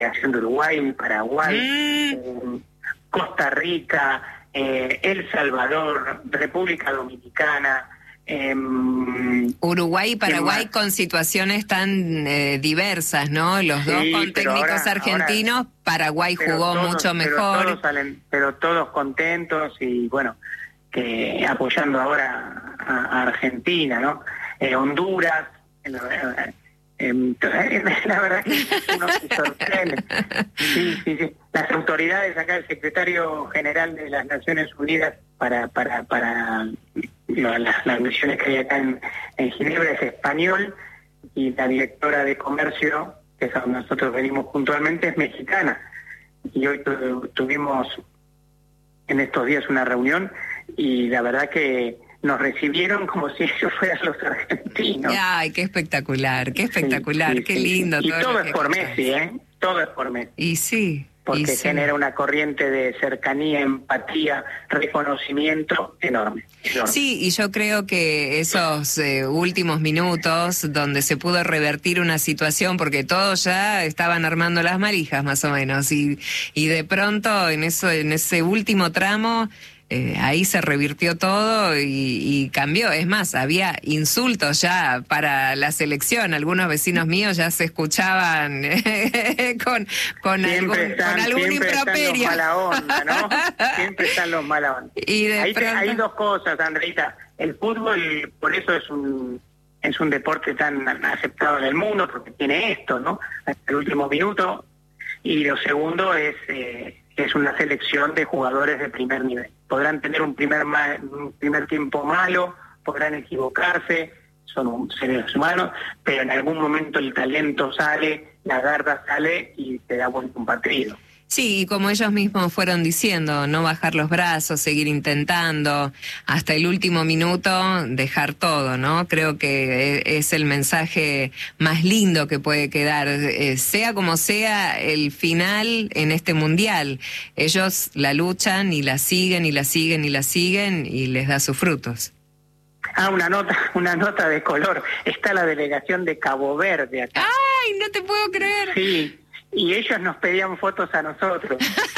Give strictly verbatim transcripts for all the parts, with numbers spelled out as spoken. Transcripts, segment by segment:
de Uruguay, Paraguay, Mm. eh, Costa Rica, eh, El Salvador, República Dominicana. Eh, Uruguay y Paraguay más? con situaciones tan eh, diversas, ¿no? Los Sí, dos con pero técnicos ahora- argentinos, ahora- Paraguay pero jugó todos- mucho pero mejor. todos salen, pero todos contentos y bueno, que apoyando ahora a, a Argentina, ¿no? Eh, Honduras, eh, eh, la verdad que uno se sorprende. Sí, sí, sí. Las autoridades acá, el secretario general de las Naciones Unidas para para para lo- las, las misiones que hay acá en, en Ginebra es español, y la directora de comercio, que es a donde nosotros venimos puntualmente, es mexicana. Y hoy tu- tuvimos en estos días una reunión y la verdad que nos recibieron como si ellos fueran los argentinos. Ay, qué espectacular, qué Sí, espectacular, sí, qué sí, lindo. sí. Y todo todo lo es que por escuchás. Messi, ¿eh? Todo es por Messi. Y sí. Porque y sí. genera una corriente de cercanía, empatía, reconocimiento enorme. enorme. Sí, y yo creo que esos eh, últimos minutos donde se pudo revertir una situación, porque todos ya estaban armando las malijas más o menos, y, y de pronto en eso, en ese último tramo, eh, ahí se revirtió todo y, y cambió. Es más, había insultos ya para la selección. Algunos vecinos míos ya se escuchaban eh, con, con algún, Siempre están, con algún siempre están los improperio. mala onda, ¿no? Siempre están los mala onda. Y de Ahí te- pronto- hay dos cosas, Andreita. El fútbol, por eso es un es un deporte tan aceptado en el mundo, porque tiene esto, ¿no? Hasta el último minuto. Y lo segundo es eh, es una selección de jugadores de primer nivel. Podrán tener un primer ma- un primer tiempo malo, podrán equivocarse, son un- seres humanos, pero en algún momento el talento sale, la garra sale y te da vuelta un partido. Sí, y como ellos mismos fueron diciendo, no bajar los brazos, seguir intentando, hasta el último minuto dejar todo, ¿no? Creo que e- es el mensaje más lindo que puede quedar, eh, sea como sea el final en este mundial. Ellos la luchan y la siguen y la siguen y la siguen y les da sus frutos. Ah, una nota, una nota de color. Está la delegación de Cabo Verde acá. ¡Ay, no te puedo creer! Sí, y ellos nos pedían fotos a nosotros.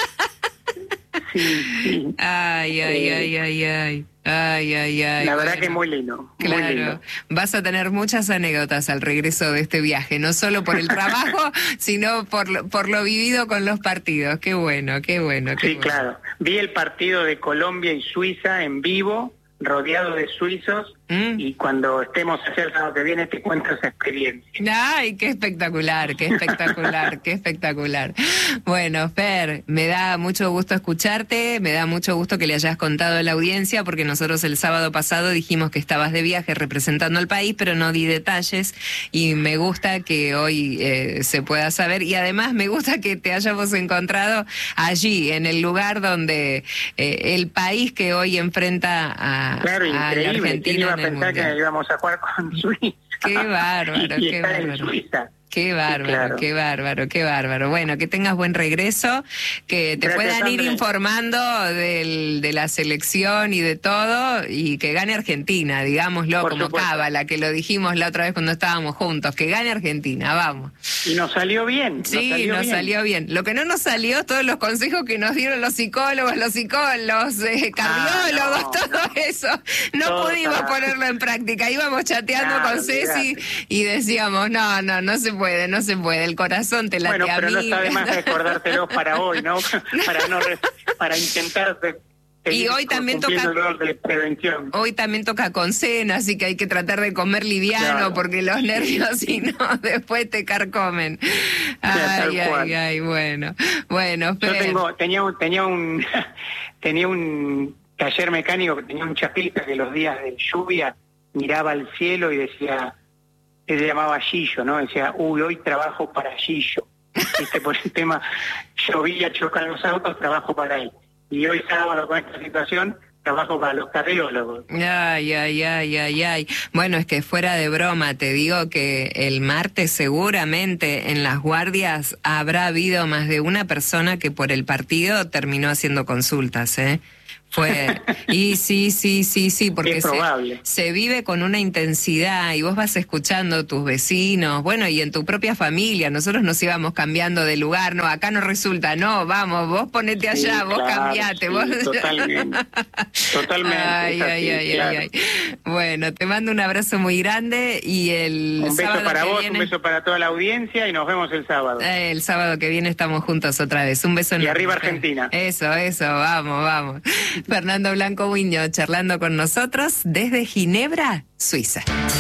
Sí, sí. Ay, ay, Eh, ay, ay, ay. Ay, ay, ay. La verdad bueno. que muy lindo, muy Claro, lindo. vas a tener muchas anécdotas al regreso de este viaje, no solo por el trabajo, sino por lo, por lo vivido con los partidos. Qué bueno, qué bueno. Qué Sí, bueno. claro. Vi el partido de Colombia y Suiza en vivo, rodeado de suizos, Mm. y cuando estemos allá el sábado que viene te cuento esa experiencia. Ay, qué espectacular, qué espectacular, qué espectacular. Bueno, Fer, me da mucho gusto escucharte, me da mucho gusto que le hayas contado a la audiencia, porque nosotros el sábado pasado dijimos que estabas de viaje representando al país, pero no di detalles, y me gusta que hoy eh, se pueda saber, y además me gusta que te hayamos encontrado allí, en el lugar donde eh, el país que hoy enfrenta a, Claro, a la increíble. ¿Quién Argentina iba a en el pensar Mundial? que íbamos a jugar con Suiza? Qué bárbaro, y qué estar en bárbaro. Suiza. Qué bárbaro, claro. qué bárbaro, qué bárbaro. Bueno, que tengas buen regreso, que te Gracias, puedan ir André. informando del, de la selección y de todo, y que gane Argentina, digámoslo Por como supuesto. cábala, que lo dijimos la otra vez cuando estábamos juntos, que gane Argentina, vamos. Y nos salió bien. nos Sí, salió nos bien. salió bien. Lo que no nos salió, todos los consejos que nos dieron los psicólogos, los psicólogos, eh, cardiólogos, no, todo no. eso, no Todo pudimos para- ponerlo en práctica. Íbamos chateando Claro, con Ceci olvidate. y decíamos, no, no, no se puede, no se puede, el corazón te late Bueno, a pero no mí. está de más recordártelos para hoy, ¿no? para no re- para intentar de- seguir Y hoy también cumpliendo toca- el rol de prevención. Hoy también toca con cena, así que hay que tratar de comer liviano, Claro. porque los nervios, si no, después te carcomen. tal Ay, ay, cual. ay, bueno. Bueno, Yo Fer. tengo, tenía un, tenía un, tenía un taller mecánico que tenía un chapista que los días de lluvia miraba al cielo y decía, él se llamaba Gillo, ¿no? Decía, uy, hoy trabajo para Gillo. Viste, por el tema, llovía, chocan los autos, trabajo para él. Y hoy sábado con esta situación, trabajo para los cardiólogos. Ay, ay, ay, ay, ay. Bueno, es que fuera de broma, te digo que el martes seguramente en las guardias habrá habido más de una persona que por el partido terminó haciendo consultas, ¿eh? Fue, y sí, sí, sí, sí, porque es probable. Se, se vive con una intensidad y vos vas escuchando a tus vecinos, bueno, y en tu propia familia, nosotros nos íbamos cambiando de lugar, no, acá no resulta, no, vamos, vos ponete allá, sí, vos claro, cambiate, sí, vos... Totalmente, totalmente. Ay, así, ay, ay, claro. ay, ay. Bueno, te mando un abrazo muy grande y el Un beso sábado para que vos, viene, un beso para toda la audiencia y nos vemos el sábado. eh, el sábado que viene estamos juntos otra vez, un beso Y enorme. arriba Argentina. Eso, eso, vamos, vamos. Fernando Blanco Wiño charlando con nosotros desde Ginebra, Suiza.